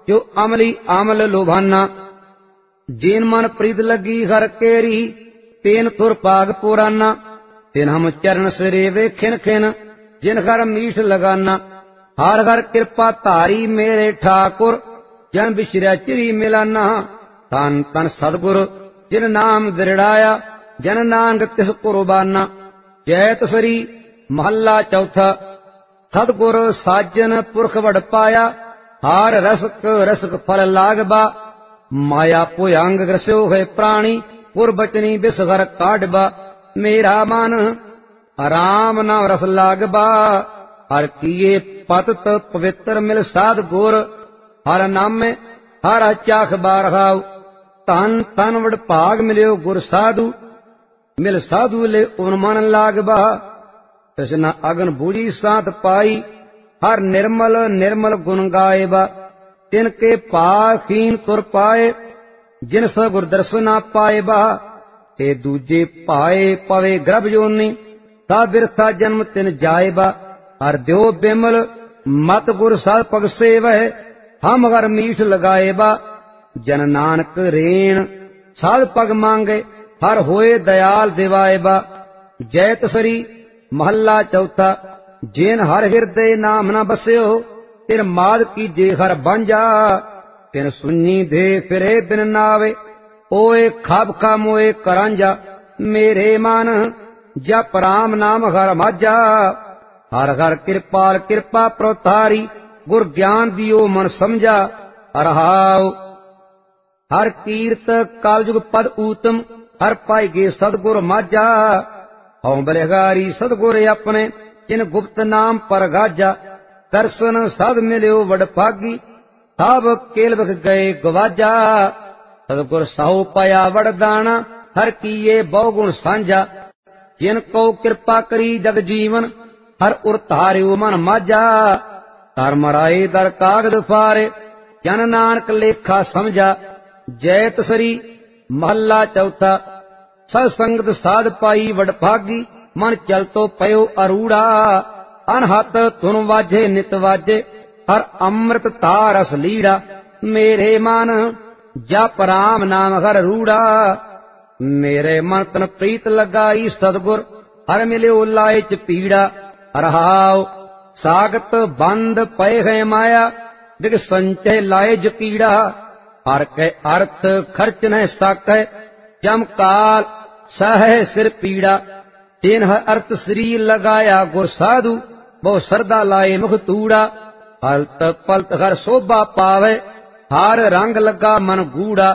जो अमली आमल लोभाना। जेन मन प्रीत लगी हर केरी, तेन तुर पाग पुराना। तिन हम चरण सरेवे खिन खिन, जिन घर मीठ लगाना। हर घर कृपा धारी मेरे ठाकुर, जन बिछड़िया चिरी मिलाना। तन तन सतगुर जिन नाम दृढ़ाया, जन नानक तिस कुर्बाना। जय तसरी महला चौथा। सतगुर साजन पुरख वड पाया, हार रसक रसक फल लागबा। माया पुयांग ग्रस्यो है प्राणी, पुर बचनी बिसगर काटबा। मेरा मन राम नाम रस लागबा, हर किए पतत पवित्र मिल साध गुर। हर नामे हर चाख बार हाउ, तन तन वड भाग मिलियो गुर साधु। मिल साधु ले उन मन लागबा, तृष्णा अगन बूझी साथ पाई। हर निर्मल निर्मल गुण गाएबा, तिनके पाखीन तुर पाए। जिन सगुर दर्शना पाएबा, ते दूजे पाए पवे गर्भ जोनी। ता बिरथा जन्म तिन जाएबा, हर द्यो बिमल मत गुर साध पग सेवह। हम हर मीठ लगाएबा, जन नानक रेण साध पग मांगे। हर होए दयाल दिवाएबा। जय तसरी महला चौथा। जेन हर हृदय नाम न बस्यो, तिन माद कीजे हर बांझा। तिन सुनी दे फिरे बिन नावे, ओए खाब खा मोए करांजा। मेरे मन जप राम नाम हर माझा, हर हर कृपाल कृपा प्रोतारी। गुर ज्ञान दियो मन समझा, अरहाव। हर कीर्त कालजुग पद ऊतम, हर पाई गे सतगुर माझा। हौं बलिहारी सतगुर अपने, जिन गुप्त नाम पर गाजा। दर्शन साध मिलियो वड भागी, ताब केल बख गए गवाजा। सतगुर साहु पाया वरदाना, हर कीए बहुगुण सांझा। जिन को कृपा करी जग जीवन, हर उर धारियो मन माझा। धर्म राय दर कागद फारे, जन नानक लेखा समझा। जय तसरी महला चौथा। सत्संगत साध पाई वड भागी, मन चल तो पयो अरूड़ा। अनहत धुन वाजे नित वाजे, हर अमृत तारस लीड़ा। मेरे मन जप राम नाम हर रूड़ा। मेरे मन तन प्रीत लगाई सतगुर, हर मिलियो लाए च पीड़ा। अरहाव सागत बंद पय है माया, दिग संचय लाए ज कीड़ा। हर के अर्थ खर्च न साकै, जम काल सह सिर पीड़ा। तेन अर्थ श्री लगाया गुर साधु, बहु सरदा लाए मुख तूड़ा। हलत पलत हर शोभा पावे, हर रंग लगा मन गूड़ा।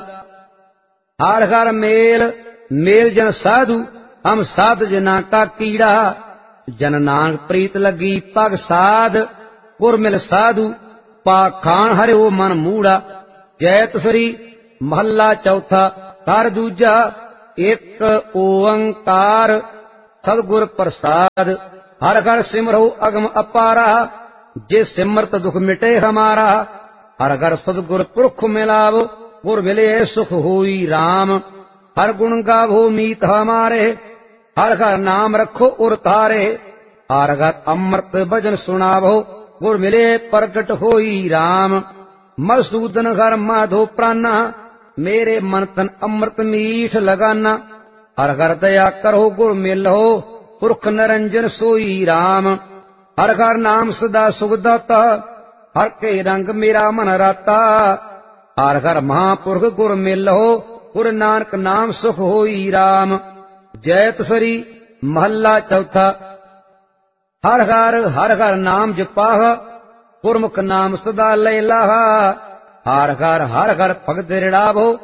हर हर मेल मेल जन साधु, हम साध जना का कीड़ा। जन नानक प्रीत लगी पग साध, गुर मिल साधु। पाखान हरिओ मन मूड़ा। जय तसरी महला चौथा। कर दूजा एक ओंकार, सतगुर प्रसाद। हर हर सिमरहु अगम अपारा, जे सिमरत दुख मिटे हमारा। हर हर सतगुर पुरख मिलावो, गुर मिले सुख होई राम। हर गुण गावो मीत हमारे, हर हर नाम रखो उर तारे। हर हर अमृत भजन सुनावो, गुर मिले प्रगट होई राम। मसूदन हर माधो प्राना, मेरे मन तन अमृत मीठ लगाना। हर हर दया करो गुर मिलो, पुरख निरंजन सोई राम। हर हर नाम सदा सुखदाता, हर के रंग मेरा मन राता। हर हर महापुरख गुर मिलो, गुर नानक नाम सुख होई राम। जय तसरी महला चौथा। हर हर नाम जपाह, गुरमुख नाम सदा लय लाहा। हर हर भगत रिड़ावो,